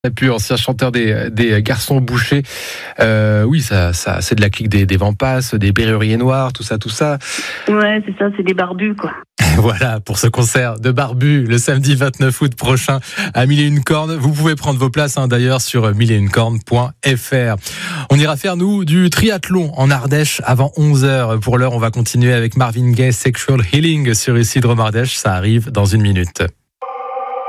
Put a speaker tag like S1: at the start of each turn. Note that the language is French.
S1: Et puis ancien chanteur des Garçons Bouchers. Oui, ça, c'est de la clique des Vampas, des Berruriers Noirs, tout ça.
S2: Ouais, c'est ça, c'est des barbus, quoi.
S1: Voilà, pour ce concert de Barbus, le samedi 29 août prochain à 1001 Cornes. Vous pouvez prendre vos places d'ailleurs sur 1001cornes.fr. On ira faire, nous, du triathlon en Ardèche avant 11h. Pour l'heure, on va continuer avec Marvin Gaye, Sexual Healing sur Isidre Ardèche. Ça arrive dans une minute.